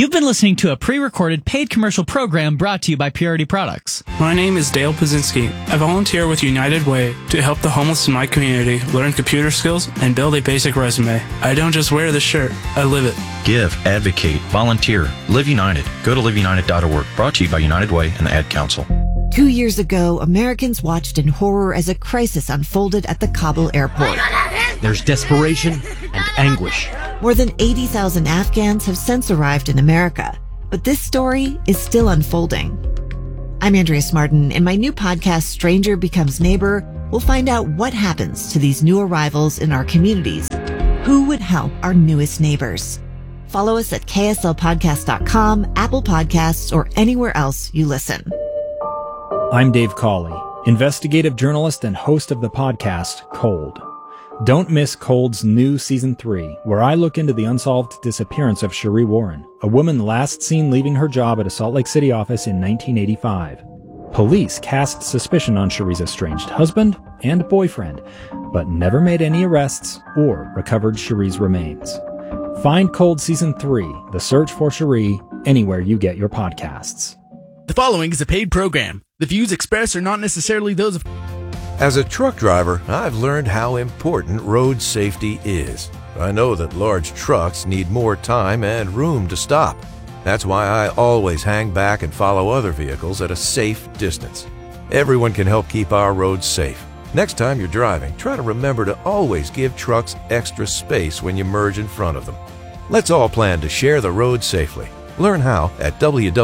You've been listening to a pre-recorded paid commercial program brought to you by Purity Products. My name is Dale Pazinski. I volunteer with United Way to help the homeless in my community learn computer skills and build a basic resume. I don't just wear the shirt, I live it. Give, advocate, volunteer, Live United. Go to liveunited.org. Brought to you by United Way and the Ad Council. 2 years ago, Americans watched in horror as a crisis unfolded at the Kabul airport. There's desperation and anguish. More than 80,000 Afghans have since arrived in America, but this story is still unfolding. I'm Andrea Smartin. In my new podcast, Stranger Becomes Neighbor, we'll find out what happens to these new arrivals in our communities. Who would help our newest neighbors? Follow us at kslpodcast.com, Apple Podcasts, or anywhere else you listen. I'm Dave Cawley, investigative journalist and host of the podcast Cold. Don't miss Cold's new Season 3, where I look into the unsolved disappearance of Cherie Warren, a woman last seen leaving her job at a Salt Lake City office in 1985. Police cast suspicion on Cherie's estranged husband and boyfriend, but never made any arrests or recovered Cherie's remains. Find Cold Season 3, The Search for Cherie, anywhere you get your podcasts. The following is a paid program. The views expressed are not necessarily those of... As a truck driver, I've learned how important road safety is. I know that large trucks need more time and room to stop. That's why I always hang back and follow other vehicles at a safe distance. Everyone can help keep our roads safe. Next time you're driving, try to remember to always give trucks extra space when you merge in front of them. Let's all plan to share the road safely. Learn how at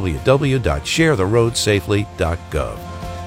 www.sharetheroadsafely.gov.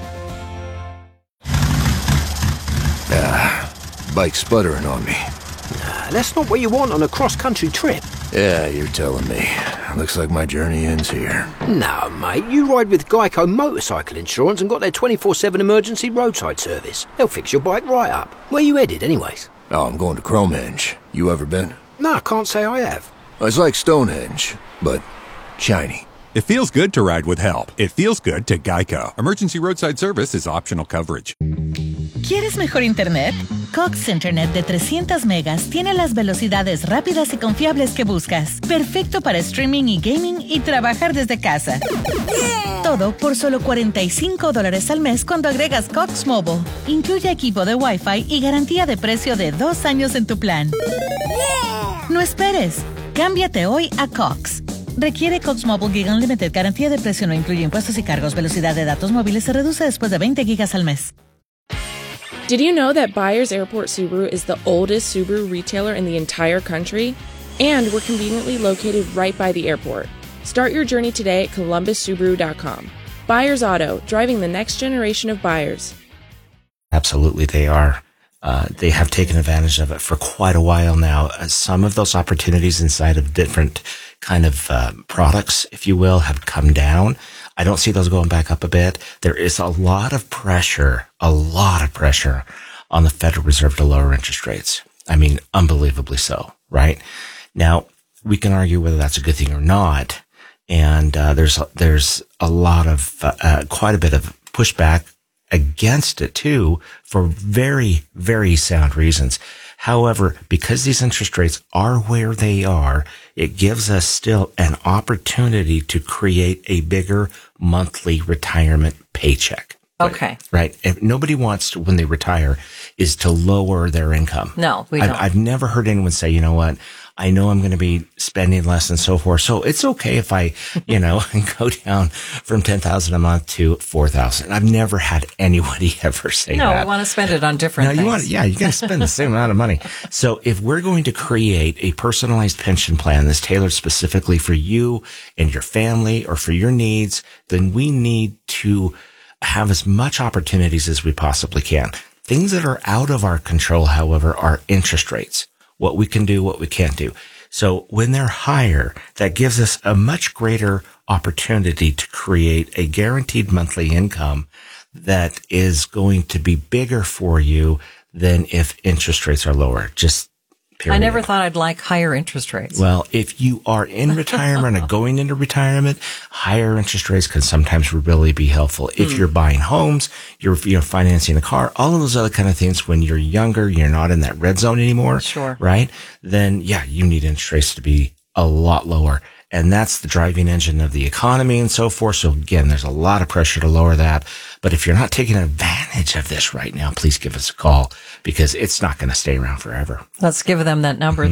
Bike sputtering on me. That's not what you want on a cross-country trip. Yeah, you're telling me. Looks like my journey ends here. No, mate, you ride with Geico Motorcycle Insurance and got their 24/7 emergency roadside service. They'll fix your bike right up. Where you headed, anyways? Oh, I'm going to Cromehenge. You ever been? No, I can't say I have. It's like Stonehenge, but shiny. It feels good to ride with help. It feels good to Geico. Emergency roadside service is optional coverage. ¿Quieres mejor internet? Cox Internet de 300 megas tiene las velocidades rápidas y confiables que buscas. Perfecto para streaming y gaming y trabajar desde casa. Todo por solo $45 al mes cuando agregas Cox Mobile. Incluye equipo de Wi-Fi y garantía de precio de 2 años en tu plan. No esperes. Cámbiate hoy a Cox. Requiere Cox Mobile Gig Unlimited. Garantía de precio no incluye impuestos y cargos. Velocidad de datos móviles se reduce después de 20 gigas al mes. Did you know that Byers Airport Subaru is the oldest Subaru retailer in the entire country? And we're conveniently located right by the airport. Start your journey today at columbussubaru.com. Byers Auto, driving the next generation of buyers. Absolutely, they are. They have taken advantage of it for quite a while now. Some of those opportunities inside of different kind of products, if you will, have come down. I don't see those going back up a bit. There is a lot of pressure on the Federal Reserve to lower interest rates. I mean, unbelievably so, right? Now, we can argue whether that's a good thing or not. And there's a lot of, quite a bit of pushback against it too, for very, very sound reasons. However, because these interest rates are where they are, it gives us still an opportunity to create a bigger monthly retirement paycheck. Okay. Right. If nobody wants to, when they retire, is to lower their income. No, we don't. I've never heard anyone say, you know what, I know I'm going to be spending less and so forth. So it's okay if I, go down from $10,000 a month to $4,000. I've never had anybody ever say that. No, we want to spend it on different things. You got to spend the same amount of money. So if we're going to create a personalized pension plan that's tailored specifically for you and your family or for your needs, then we need to have as much opportunities as we possibly can. Things that are out of our control, however, are interest rates. What we can do, what we can't do. So when they're higher, that gives us a much greater opportunity to create a guaranteed monthly income that is going to be bigger for you than if interest rates are lower. Just period. I never thought I'd like higher interest rates. Well, if you are in retirement or going into retirement, higher interest rates can sometimes really be helpful. If you're buying homes, you're financing a car, all of those other kind of things, when you're younger, you're not in that red zone anymore. Sure. Right? Then, yeah, you need interest rates to be a lot lower. And that's the driving engine of the economy and so forth. So again, there's a lot of pressure to lower that. But if you're not taking advantage of this right now, please give us a call because it's not going to stay around forever. Let's give them that number,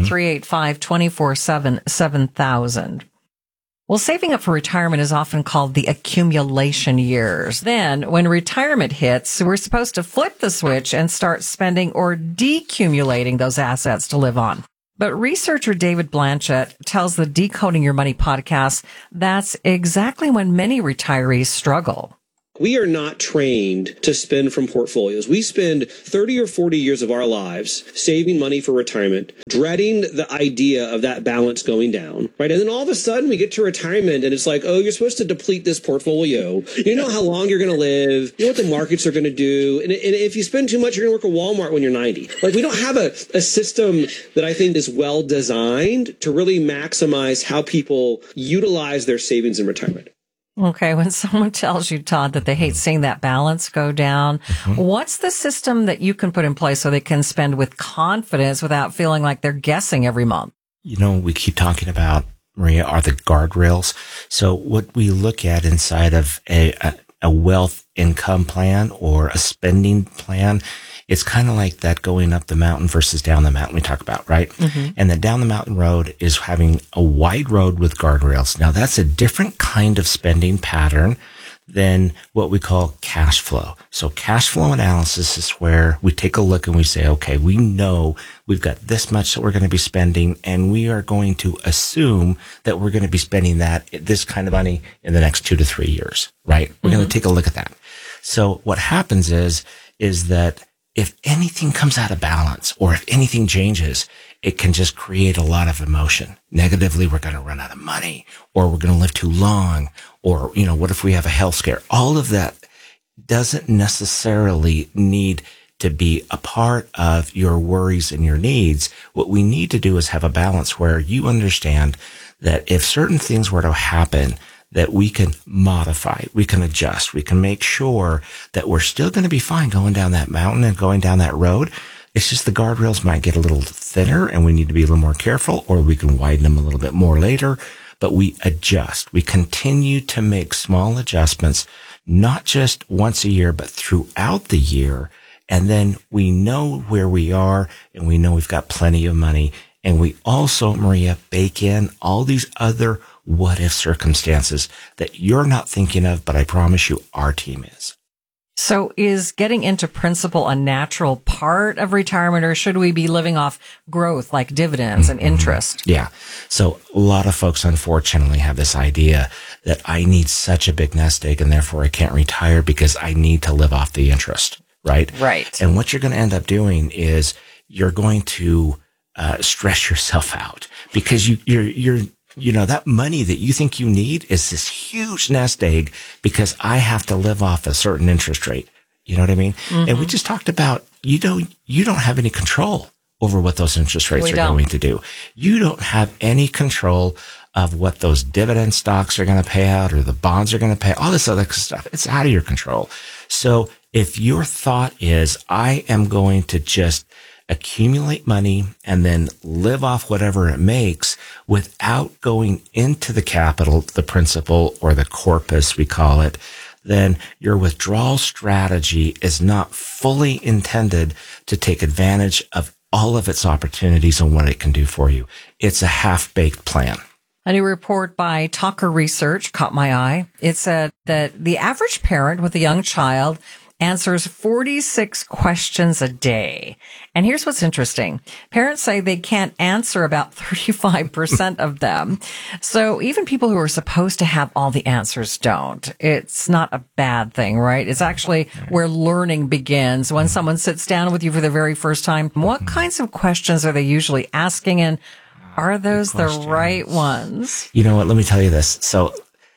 385-247-7000. Well, saving up for retirement is often called the accumulation years. Then, when retirement hits, we're supposed to flip the switch and start spending or decumulating those assets to live on. But researcher David Blanchett tells the Decoding Your Money podcast that's exactly when many retirees struggle. We are not trained to spend from portfolios. We spend 30 or 40 years of our lives saving money for retirement, dreading the idea of that balance going down, right? And then all of a sudden we get to retirement and it's like, oh, you're supposed to deplete this portfolio. You know how long you're going to live. You know what the markets are going to do. And if you spend too much, you're going to work at Walmart when you're 90. Like, we don't have a system that I think is well designed to really maximize how people utilize their savings in retirement. Okay, when someone tells you, Todd, that they hate seeing that balance go down, what's the system that you can put in place so they can spend with confidence without feeling like they're guessing every month? You know, we keep talking about, Maria, are the guardrails. So what we look at inside of a wealth income plan or a spending plan, it's kind of like that going up the mountain versus down the mountain we talk about, right? Mm-hmm. And the down the mountain road is having a wide road with guardrails. Now, that's a different kind of spending pattern than what we call cash flow. So cash flow analysis is where we take a look and we say, okay, we know we've got this much that we're going to be spending, and we are going to assume that we're going to be spending this kind of money in the next 2 to 3 years, right? We're going to take a look at that. So what happens is that if anything comes out of balance or if anything changes, it can just create a lot of emotion. Negatively, we're going to run out of money, or we're going to live too long, or, you know, what if we have a health scare? All of that doesn't necessarily need to be a part of your worries and your needs. What we need to do is have a balance where you understand that if certain things were to happen, that we can modify, we can adjust, we can make sure that we're still going to be fine going down that mountain and going down that road. It's just the guardrails might get a little thinner and we need to be a little more careful, or we can widen them a little bit more later, but we adjust. We continue to make small adjustments, not just once a year, but throughout the year. And then we know where we are and we know we've got plenty of money. And we also, Maria, bake in all these other what if circumstances that you're not thinking of, but I promise you our team is. So is getting into principal a natural part of retirement, or should we be living off growth like dividends and interest? Yeah. So a lot of folks, unfortunately, have this idea that I need such a big nest egg and therefore I can't retire because I need to live off the interest, right? Right. And what you're going to end up doing is you're going to stress yourself out because you're you know, that money that you think you need is this huge nest egg because I have to live off a certain interest rate. You know what I mean? Mm-hmm. And we just talked about, you don't have any control over what those interest rates are going to do. You don't have any control of what those dividend stocks are going to pay out or the bonds are going to pay, all this other stuff. It's out of your control. So if your thought is, I am going to just accumulate money and then live off whatever it makes without going into the capital, the principal, or the corpus, we call it, then your withdrawal strategy is not fully intended to take advantage of all of its opportunities and what it can do for you. It's a half-baked plan. A new report by Talker Research caught my eye. It said that the average parent with a young child answers 46 questions a day. And here's what's interesting. Parents say they can't answer about 35% of them. So even people who are supposed to have all the answers don't. It's not a bad thing, right? It's actually where learning begins. When someone sits down with you for the very first time, what kinds of questions are they usually asking? And are those the right ones? You know what? Let me tell you this. So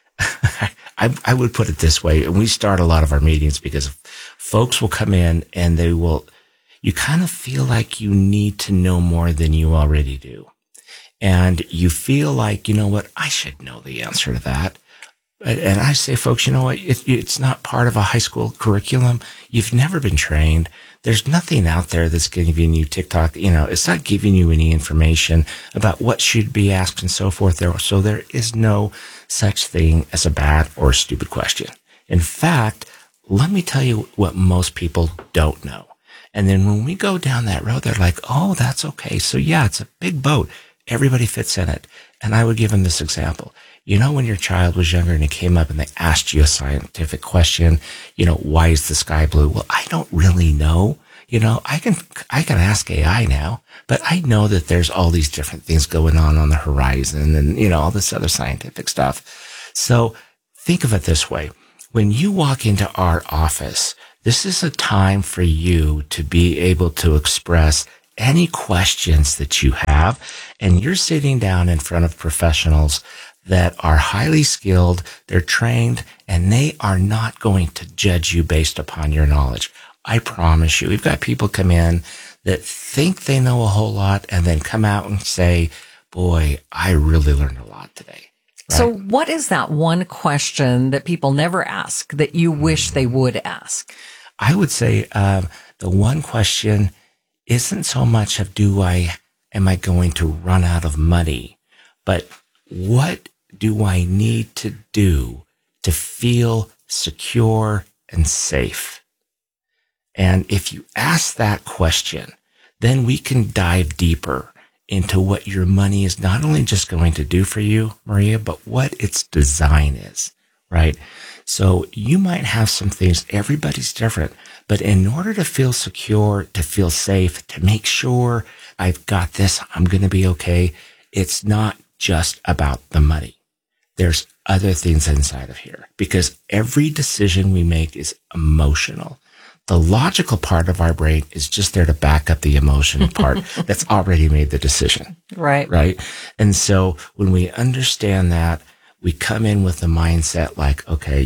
I would put it this way. We start a lot of our meetings because folks will come in and you kind of feel like you need to know more than you already do. And you feel like, you know what? I should know the answer to that. And I say, folks, you know what? It's not part of a high school curriculum. You've never been trained. There's nothing out there that's giving you TikTok. It's not giving you any information about what should be asked and so forth. So there is no such thing as a bad or stupid question. In fact, let me tell you what most people don't know. And then when we go down that road, they're like, oh, that's okay. So yeah, it's a big boat. Everybody fits in it. And I would give them this example. When your child was younger and he came up and they asked you a scientific question, why is the sky blue? Well, I don't really know. I can ask AI now, but I know that there's all these different things going on the horizon and, all this other scientific stuff. So think of it this way. When you walk into our office, this is a time for you to be able to express any questions that you have, and you're sitting down in front of professionals that are highly skilled, they're trained, and they are not going to judge you based upon your knowledge. I promise you. We've got people come in that think they know a whole lot and then come out and say, boy, I really learned a lot today. Right? So what is that one question that people never ask that you wish they would ask? I would say the one question isn't so much of am I going to run out of money, but what do I need to do to feel secure and safe? And if you ask that question, then we can dive deeper into what your money is not only just going to do for you, Maria, but what its design is, right? So you might have some things, everybody's different, but in order to feel secure, to feel safe, to make sure I've got this, I'm going to be okay, it's not just about the money. There's other things inside of here because every decision we make is emotional. The logical part of our brain is just there to back up the emotional part that's already made the decision. Right. Right. And so when we understand that, we come in with the mindset like, okay,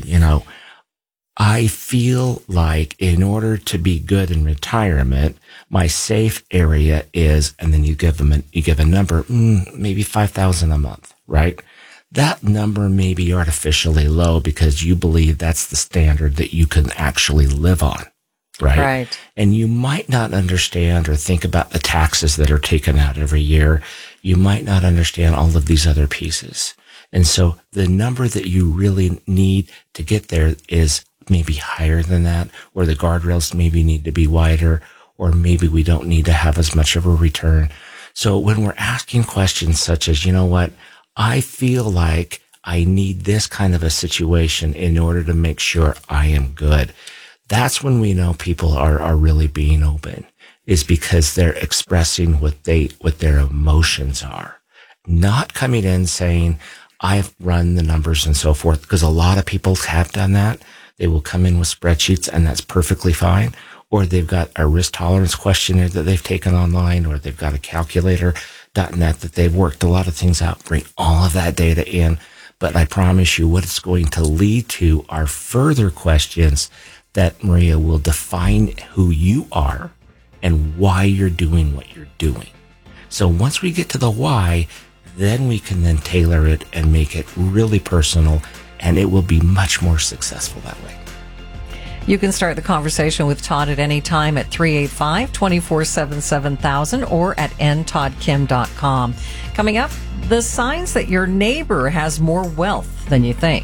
I feel like in order to be good in retirement, my safe area is, and then you give a number, maybe $5,000 a month, right? That number may be artificially low because you believe that's the standard that you can actually live on, right? Right. And you might not understand or think about the taxes that are taken out every year. You might not understand all of these other pieces. And so the number that you really need to get there is maybe higher than that, or the guardrails maybe need to be wider, or maybe we don't need to have as much of a return. So when we're asking questions such as, I feel like I need this kind of a situation in order to make sure I am good. That's when we know people are really being open, is because they're expressing what their emotions are, not coming in saying, I've run the numbers and so forth, because a lot of people have done that. They will come in with spreadsheets and that's perfectly fine. Or they've got a risk tolerance questionnaire that they've taken online, or they've got a calculator.net that they've worked a lot of things out, bring all of that data in. But I promise you what it's going to lead to are further questions that, Maria, will define who you are and why you're doing what you're doing. So once we get to the why, then we can then tailor it and make it really personal, and it will be much more successful that way. You can start the conversation with Todd at any time at 385-247-7000 or at ntoddkim.com. Coming up, the signs that your neighbor has more wealth than you think.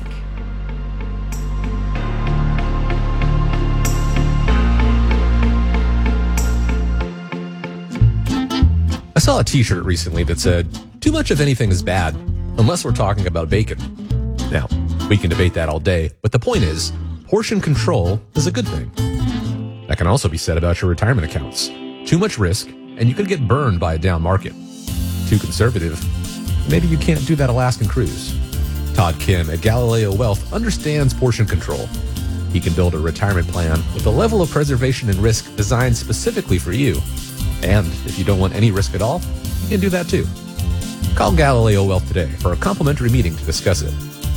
I saw a t-shirt recently that said, too much of anything is bad, unless we're talking about bacon. Now, we can debate that all day, but the point is, portion control is a good thing. That can also be said about your retirement accounts. Too much risk, and you could get burned by a down market. Too conservative, maybe you can't do that Alaskan cruise. Todd Kim at Galileo Wealth understands portion control. He can build a retirement plan with a level of preservation and risk designed specifically for you. And if you don't want any risk at all, you can do that too. Call Galileo Wealth today for a complimentary meeting to discuss it.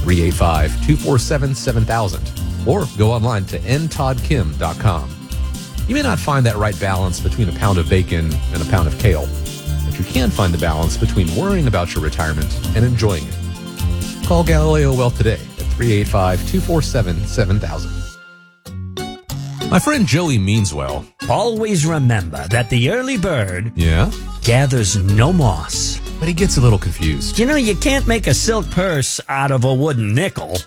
385-247-7000 or go online to ntoddkim.com. You may not find that right balance between a pound of bacon and a pound of kale, but you can find the balance between worrying about your retirement and enjoying it. Call Galileo Wealth today at 385-247-7000. My friend Joey means well. Always remember that the early bird gathers no moss. But he gets a little confused. You know, you can't make a silk purse out of a wooden nickel.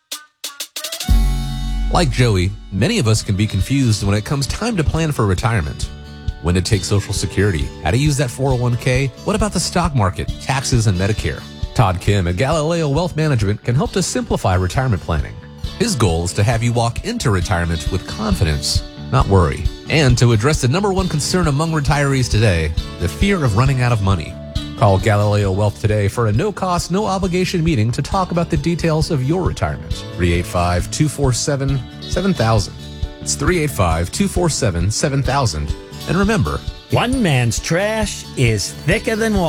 Like Joey, many of us can be confused when it comes time to plan for retirement. When to take Social Security, how to use that 401k, what about the stock market, taxes, and Medicare? Todd Kim at Galileo Wealth Management can help to simplify retirement planning. His goal is to have you walk into retirement with confidence, not worry, and to address the number one concern among retirees today, the fear of running out of money. Call Galileo Wealth today for a no-cost, no-obligation meeting to talk about the details of your retirement. 385-247-7000. It's 385-247-7000. And remember, one man's trash is thicker than water.